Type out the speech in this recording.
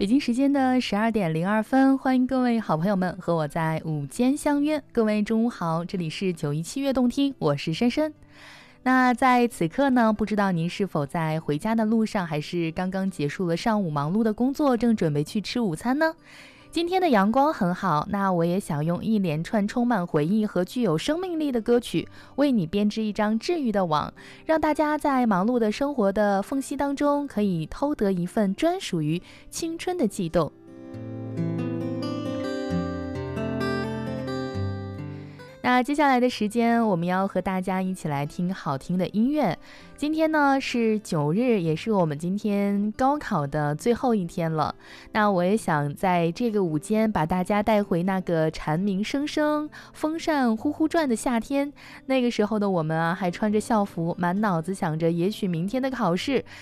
北京时间的12点02分，欢迎各位好朋友们和我在午间相约。各位中午好，这里是917悦动听，我是珊珊。那在此刻呢，不知道您是否在回家的路上，还是刚刚结束了上午忙碌的工作，正准备去吃午餐呢？今天的阳光很好，那我也想用一连串充满回忆和具有生命力的歌曲，为你编织一张治愈的网，让大家在忙碌的生活的缝隙当中，可以偷得一份专属于青春的悸动。那接下来的时间，我们要和大家一起来听好听的音乐。今天呢是9日，也是我们今天高考的最后一天了。那我也想在这个午间把大家带回那个蝉鸣声声、风扇呼呼转的夏天。那个时候的我们啊，还穿着校服，满脑子想着也许明天的考试